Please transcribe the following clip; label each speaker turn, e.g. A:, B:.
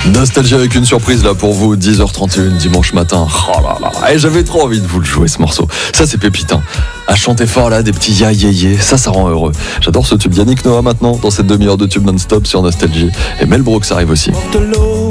A: Nostalgie avec une surprise là pour vous, 10h31 dimanche matin. Oh là là, et j'avais trop envie de vous le jouer ce morceau. Ça c'est pépitin. À chanter fort là, des petits ya yé yé, ça rend heureux. J'adore ce tube. Yannick Noah maintenant dans cette demi-heure de tube non-stop sur Nostalgie. Et Mel Brooks arrive aussi.